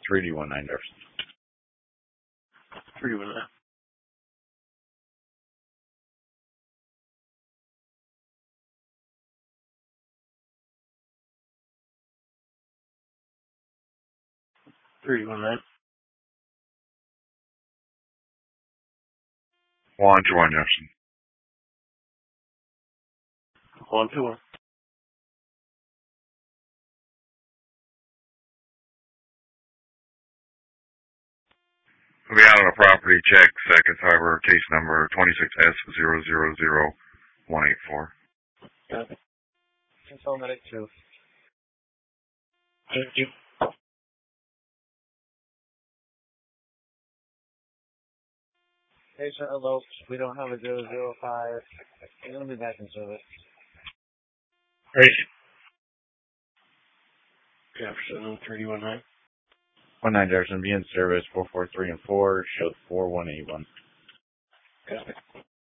3D19 Jefferson. 319. Juan 21 Jefferson. Juan 21. We'll be out on a property check, Seconds Harbor, case number 26S000184. Copy. Control medic 2. Thank you. Patient eloped. We don't have a 005. We're going to be back in service. Great. Jefferson 319. 19 Jefferson, be in service 443 and 4, showed 4181. Copy.